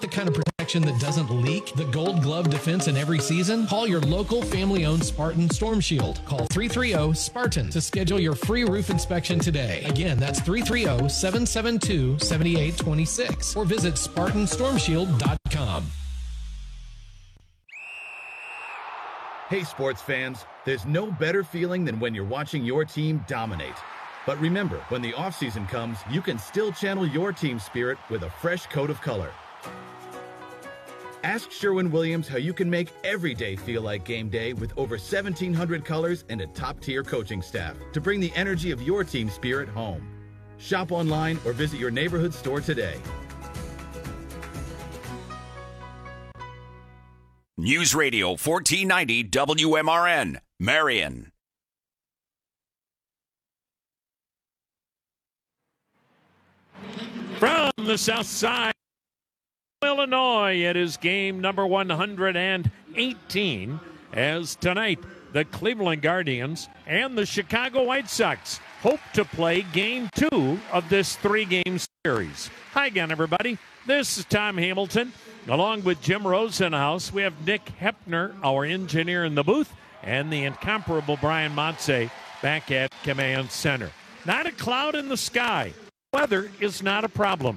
The kind of protection that doesn't leak? The Gold Glove defense in every season? Call your local family-owned Spartan Storm Shield. Call 330-SPARTAN to schedule your free roof inspection today. Again, that's 330-772-7826 or visit SpartanStormShield.com. Hey, sports fans, there's no better feeling than when you're watching your team dominate. But remember, when the offseason comes, you can still channel your team spirit with a fresh coat of color. Ask Sherwin-Williams how you can make every day feel like game day with over 1,700 colors and a top-tier coaching staff to bring the energy of your team spirit home. Shop online or visit your neighborhood store today. News Radio 1490 WMRN, Marion. From the south side, Illinois, it is game number 118 as tonight the Cleveland Guardians and the Chicago White Sox hope to play game 2 of this 3-game series. Hi again, everybody. This is Tom Hamilton. Along with Jim Rosenhaus, we have Nick Hepner, our engineer in the booth, and the incomparable Brian Motze back at Command Center. Not a cloud in the sky. Weather is not a problem.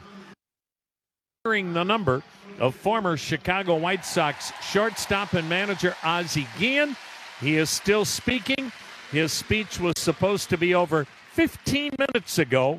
Hearing the number of former Chicago White Sox shortstop and manager Ozzie Guillen. He is still speaking. His speech was supposed to be over 15 minutes ago,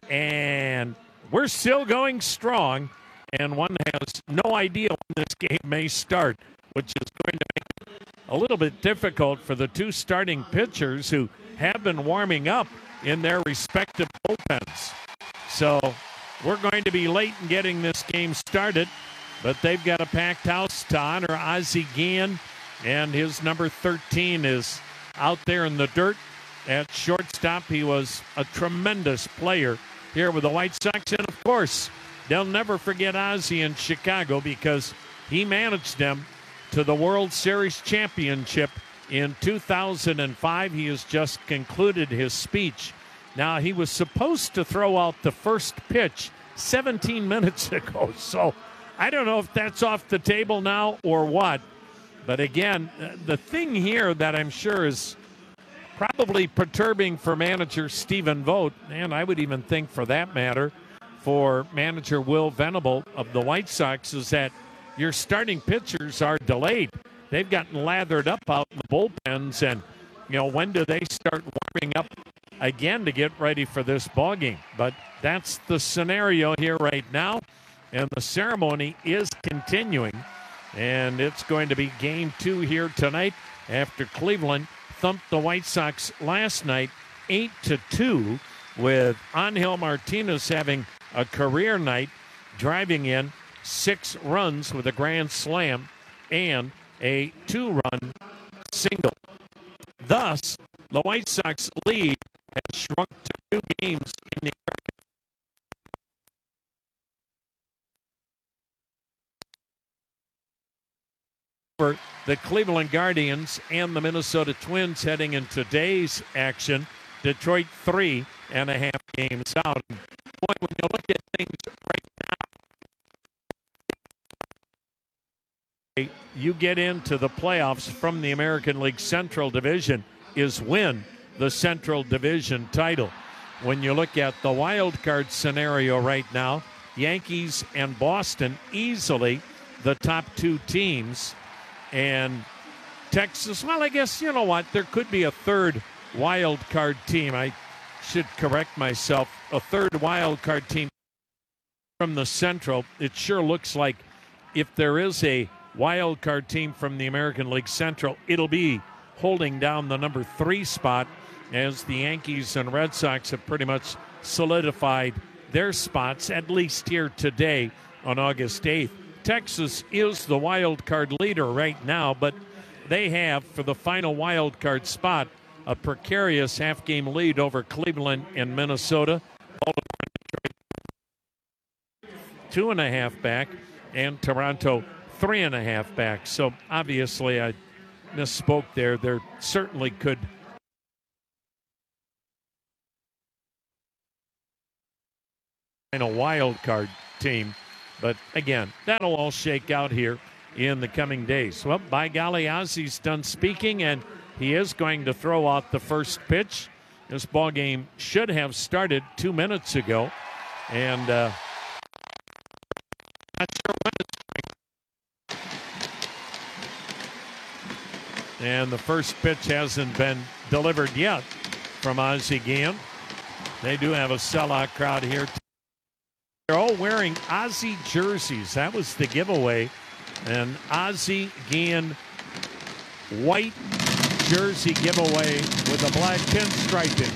and we're still going strong, and one has no idea when this game may start, which is going to make it a little bit difficult for the two starting pitchers who have been warming up in their respective bullpens. So we're going to be late in getting this game started, but they've got a packed house to honor Ozzie Guillen, and his number 13 is out there in the dirt at shortstop. He was a tremendous player here with the White Sox, and of course, they'll never forget Ozzie in Chicago because he managed them to the World Series championship in 2005. He has just concluded his speech. Now, he was supposed to throw out the first pitch 17 minutes ago, so I don't know if that's off the table now or what. But again, the thing here that I'm sure is probably perturbing for manager Stephen Vogt, and I would even think for that matter for manager Will Venable of the White Sox, is that your starting pitchers are delayed. They've gotten lathered up out in the bullpens, and, you know, when do they start warming up again to get ready for this ballgame? But that's the scenario here right now, and the ceremony is continuing, and it's going to be game 2 here tonight after Cleveland thumped the White Sox last night 8-2, with Angel Martinez having a career night, driving in 6 runs with a grand slam and a 2-run single. Thus, the White Sox lead has shrunk to 2 games in the for the Cleveland Guardians and the Minnesota Twins heading in today's action. Detroit 3.5 games out. Boy, when you look at things right now, you get into the playoffs from the American League Central Division is win the Central Division title. When you look at the wild card scenario right now, Yankees and Boston easily the top 2 teams. And Texas, well, I guess, you know what, there could be a third wild card team. I should correct myself. A third wild card team from the Central. It sure looks like if there is a wild card team from the American League Central, it'll be holding down the number 3 spot, as the Yankees and Red Sox have pretty much solidified their spots, at least here today on August 8th. Texas is the wild card leader right now, but they have, for the final wild card spot, a precarious half-game lead over Cleveland and Minnesota. Baltimore and Detroit 2.5 back, and Toronto 3.5 back. So obviously I misspoke there. There certainly could a wild card team But again, that'll all shake out here in the coming days. Well, by golly, Ozzy's done speaking, and he is going to throw out the first pitch. This ball game should have started 2 minutes ago, and not sure when it's going. And the first pitch hasn't been delivered yet from Ozzie Guillen. They do have a sellout crowd here. They're all wearing Ozzie jerseys. That was the giveaway. An Ozzie Guillen white jersey giveaway with a black pinstriping.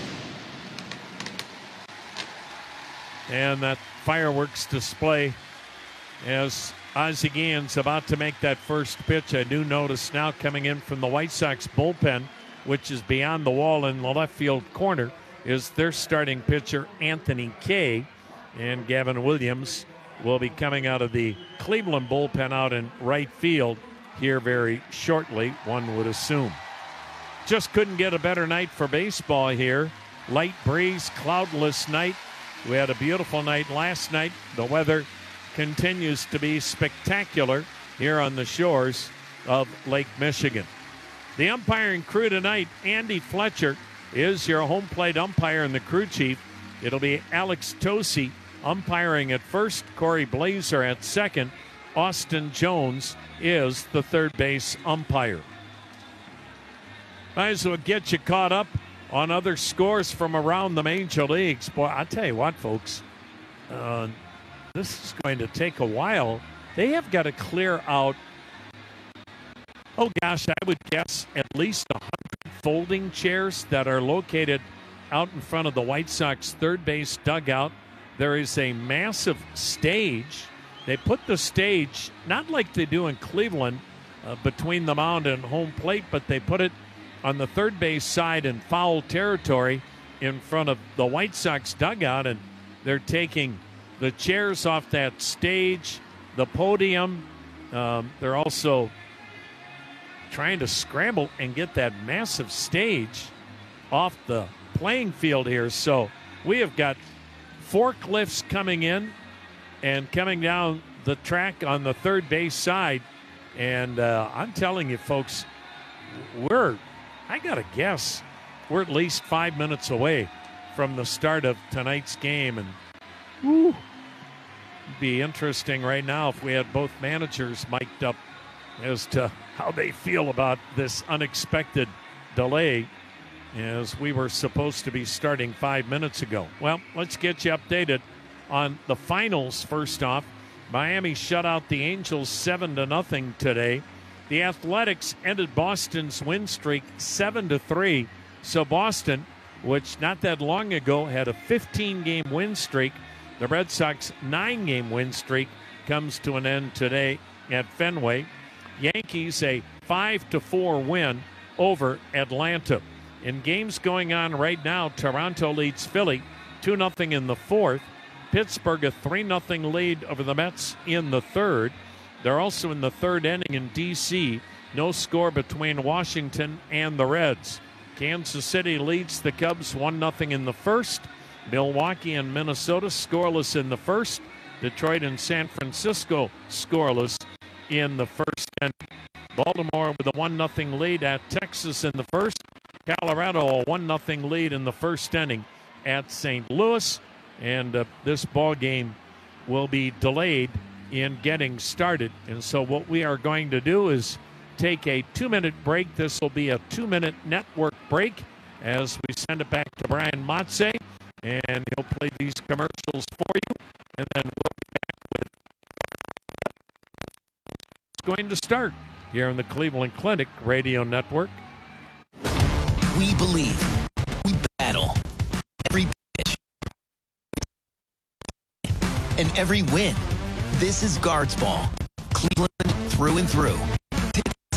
And that fireworks display as Ozzie Guillen's about to make that first pitch. I do notice now coming in from the White Sox bullpen, which is beyond the wall in the left field corner, is their starting pitcher, Anthony Kay. And Gavin Williams will be coming out of the Cleveland bullpen out in right field here very shortly, one would assume. Just couldn't get a better night for baseball here. Light breeze, cloudless night. We had a beautiful night last night. The weather continues to be spectacular here on the shores of Lake Michigan. The umpiring crew tonight, Andy Fletcher is your home plate umpire and the crew chief. It'll be Alex Tosi umpiring at first, Corey Blazer at second. Austin Jones is the third base umpire. Might as well get you caught up on other scores from around the major leagues. Boy, I'll tell you what, folks, this is going to take a while. They have got to clear out, oh gosh, I would guess at least 100 folding chairs that are located out in front of the White Sox third base dugout. There is a massive stage. They put the stage, not like they do in Cleveland, between the mound and home plate, but they put it on the third base side in foul territory in front of the White Sox dugout, and they're taking the chairs off that stage, the podium. They're also trying to scramble and get that massive stage off the playing field here. So we have got forklifts coming in and coming down the track on the third base side. And I'm telling you, folks, I got to guess, we're at least 5 minutes away from the start of tonight's game. And it'd be interesting right now if we had both managers mic'd up as to how they feel about this unexpected delay, as we were supposed to be starting 5 minutes ago. Well, let's get you updated on the finals. First off, Miami shut out the Angels 7-0 today. The Athletics ended Boston's win streak 7-3. So Boston, which not that long ago had a 15-game win streak, the Red Sox 9-game win streak comes to an end today at Fenway. Yankees a 5-4 win over Atlanta. In games going on right now, Toronto leads Philly 2-0 in the fourth. Pittsburgh a 3-0 lead over the Mets in the third. They're also in the third inning in D.C. No score between Washington and the Reds. Kansas City leads the Cubs 1-0 in the first. Milwaukee and Minnesota scoreless in the first. Detroit and San Francisco scoreless in the first inning. Baltimore with a 1-0 lead at Texas in the first. Colorado a 1-0 lead in the first inning at St. Louis. And this ball game will be delayed in getting started. And so what we are going to do is take a 2-minute break. This will be a 2-minute network break as we send it back to Brian Motze, and he'll play these commercials for you. And then we'll be back with it's going to start here on the Cleveland Clinic Radio Network. We believe. We battle. Every pitch. And every win. This is Guards Ball. Cleveland through and through.